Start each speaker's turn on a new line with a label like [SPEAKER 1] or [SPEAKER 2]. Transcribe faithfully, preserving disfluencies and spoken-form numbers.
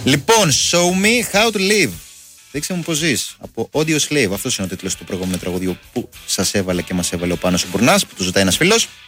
[SPEAKER 1] Λοιπόν, Show me how to live. Δείξε μου πώς ζεις. Από Audio Slave. Αυτός είναι ο τίτλος του προηγούμενου τραγουδιού που σας έβαλε και μας έβαλε ο Πάνος ο Μπουρνάς, που του ζητάει ένας φίλος.